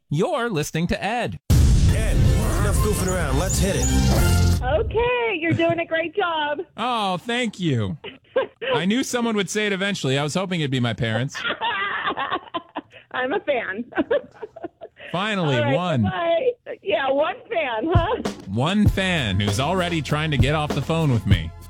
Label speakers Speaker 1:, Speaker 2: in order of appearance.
Speaker 1: You're listening to Ed.
Speaker 2: Ed, enough goofing around. Let's hit it.
Speaker 3: Okay, you're doing a great job.
Speaker 1: Oh, thank you. I knew someone would say it eventually. I was hoping it'd be my parents.
Speaker 3: I'm a fan.
Speaker 1: Finally,
Speaker 3: All right,
Speaker 1: one.
Speaker 3: bye. Yeah, one fan, huh?
Speaker 1: One fan who's already trying to get off the phone with me.